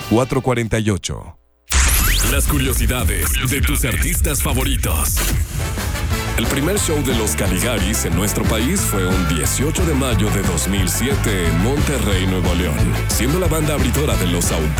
448. Las curiosidades de tus artistas favoritos. El primer show de los Caligaris en nuestro país fue un 18 de mayo de 2007 en Monterrey, Nuevo León, siendo la banda abridora de los